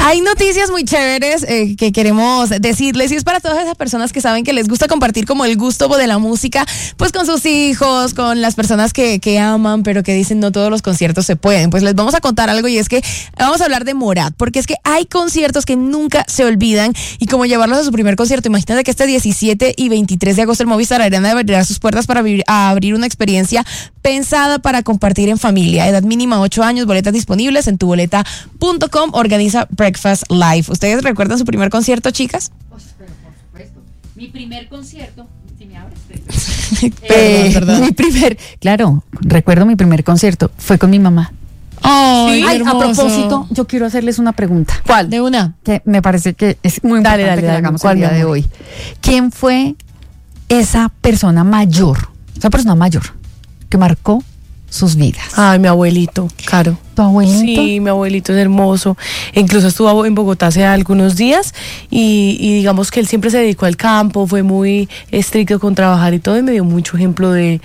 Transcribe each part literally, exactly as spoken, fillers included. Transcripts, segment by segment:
Hay noticias muy chéveres eh, que queremos decirles, y es para todas esas personas que saben que les gusta compartir como el gusto de la música, pues con sus hijos, con las personas que, que aman, pero que dicen no todos los conciertos se pueden. Pues les vamos a contar algo, y es que vamos a hablar de Morat, porque es que hay conciertos que nunca se olvidan, y como llevarlos a su primer concierto. Imagínate que este diecisiete y veintitrés de agosto el Movistar Arena abrirá sus puertas para abrir, a abrir una experiencia pensada para compartir en familia. Edad mínima ocho años, boletas disponibles en tuboleta punto com. Organiza Breakfast Live. ¿Ustedes recuerdan su primer concierto, chicas? Pues, pero por supuesto. Mi primer concierto, si me abres, eh, perdón. Mi primer, claro, recuerdo mi primer concierto, fue con mi mamá. Ay, Ay, a propósito, yo quiero hacerles una pregunta. ¿Cuál? De una. Que me parece que es muy importante dale, dale, que dale, la hagamos ¿cuál, el día mi de amor? hoy. ¿Quién fue esa persona mayor, esa persona mayor que marcó sus vidas? Ay, mi abuelito, Caro. ¿Tu abuelito? Sí, mi abuelito es hermoso. Incluso estuvo en Bogotá hace algunos días y, y digamos que él siempre se dedicó al campo, fue muy estricto con trabajar y todo, y me dio mucho ejemplo de,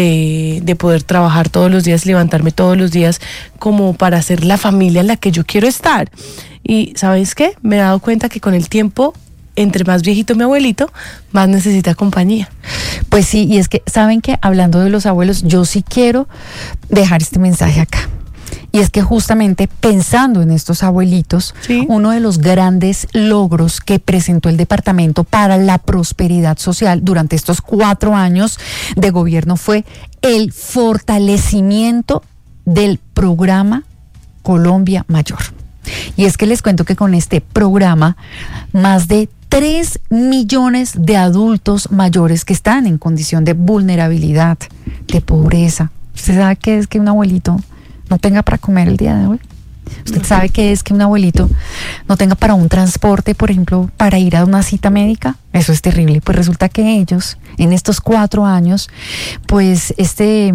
de, de poder trabajar todos los días, levantarme todos los días como para ser la familia en la que yo quiero estar. Y ¿sabes qué? Me he dado cuenta que con el tiempo, entre más viejito mi abuelito, más necesita compañía. Pues sí, y es que, ¿saben qué? Hablando de los abuelos, yo sí quiero dejar este mensaje acá. Y es que justamente pensando en estos abuelitos, ¿sí? Uno de los grandes logros que presentó el Departamento para la Prosperidad Social durante estos cuatro años de gobierno fue el fortalecimiento del programa Colombia Mayor. Y es que les cuento que con este programa, más de tres millones de adultos mayores que están en condición de vulnerabilidad, de pobreza. ¿Usted sabe qué es que un abuelito no tenga para comer el día de hoy? ¿Usted sabe qué es que un abuelito no tenga para un transporte, por ejemplo, para ir a una cita médica? Eso es terrible. Pues resulta que ellos, en estos cuatro años, pues este,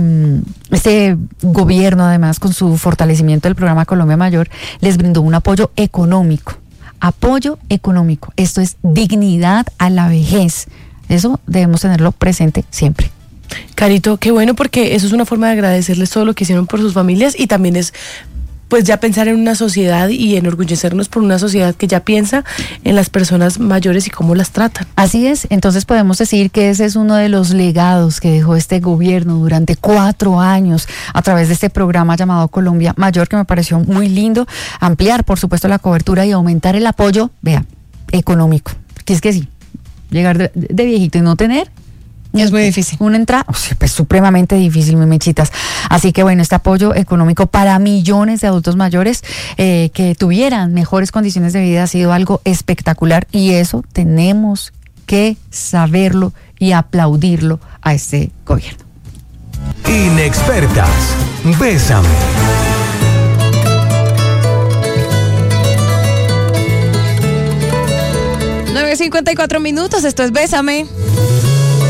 este gobierno, además, con su fortalecimiento del programa Colombia Mayor, les brindó un apoyo económico. Apoyo económico. Esto es dignidad a la vejez. Eso debemos tenerlo presente siempre. Carito, qué bueno, porque eso es una forma de agradecerles todo lo que hicieron por sus familias, y también es pues ya pensar en una sociedad y enorgullecernos por una sociedad que ya piensa en las personas mayores y cómo las tratan. Así es, entonces podemos decir que ese es uno de los legados que dejó este gobierno durante cuatro años a través de este programa llamado Colombia Mayor, que me pareció muy lindo. Ampliar, por supuesto, la cobertura y aumentar el apoyo, vea, económico. Que es que sí, llegar de, de viejito y no tener, es muy difícil. Una entrada, o sea, pues supremamente difícil, mi mechitas. Así que bueno, este apoyo económico para millones de adultos mayores eh, que tuvieran mejores condiciones de vida ha sido algo espectacular, y eso tenemos que saberlo y aplaudirlo a este gobierno. Inexpertas, bésame. nueve cincuenta y cuatro minutos, esto es Bésame.